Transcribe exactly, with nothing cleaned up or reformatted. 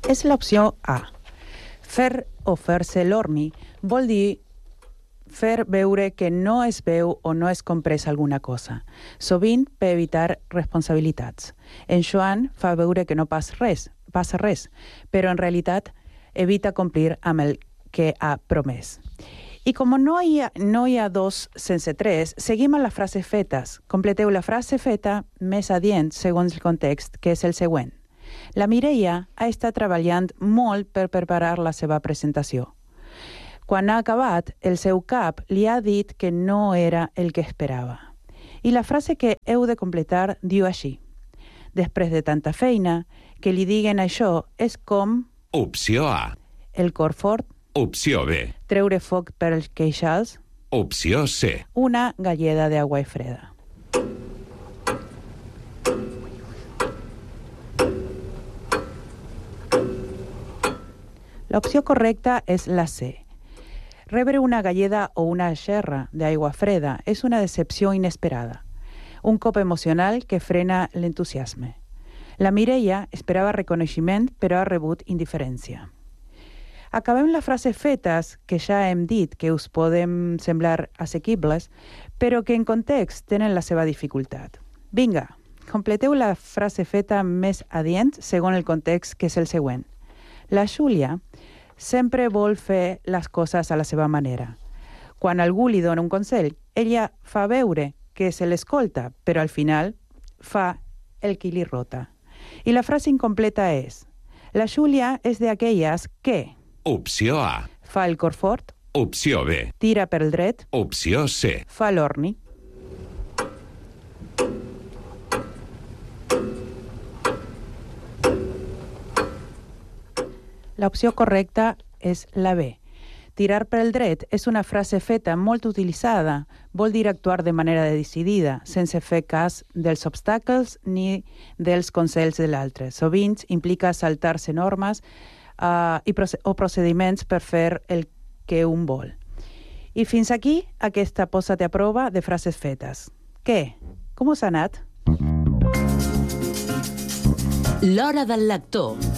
És l'opció A. Fer o fer-se l'orni vol dir fer veure que no es veu o no es comprès alguna cosa, sovint per evitar responsabilitats. En Joan fa veure que no passa res, passa res, però en realitat evita complir amb el que ha promès. I com no hi ha, no hi ha dos sense tres, seguim amb les frases fetes. Completeu la frase feta més adient segons el context, que és el següent. La Mireia ha estat treballant molt per preparar la seva presentació. Quan ha acabat, el seu cap li ha dit que no era el que esperava. I la frase que heu de completar diu així. Després de tanta feina, que li diguen això és com... Opció A. El cor fort. Opció B. Treure foc per els queixals. Opció C. Una galleda d'aigua freda. L'opció correcta és la C. Rebre una galleda o una gerra d'aigua freda és una decepció inesperada, un cop emocional que frena l'entusiasme. La Mireia esperava reconeixement, però ha rebut indiferència. Acabem les frases fetes, que ja hem dit que us poden semblar assequibles, però que en context tenen la seva dificultat. Vinga, completeu la frase feta més adient segons el context, que és el següent. La Júlia sempre vol fer les coses a la seva manera. Quan algú li dona un consell, ella fa veure que se l'escolta, però al final fa el que li rota. I la frase incompleta és: la Júlia és d'aquelles que... Opció A. Fa el cor fort. Opció B. Tira pel dret. Opció C. Fa l'orni. L'opció correcta és la B. Tirar pel dret és una frase feta molt utilitzada. Vol dir actuar de manera decidida, sense fer cas dels obstacles ni dels consells de l'altre. Sovint implica saltar-se normes uh, i proce- o procediments per fer el que un vol. I fins aquí aquesta posa't a prova de frases fetes. Què? Com us ha anat? L'Hora del Lector.